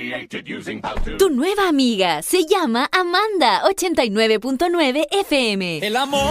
Tu nueva amiga se llama Amanda 89.9 FM. El amor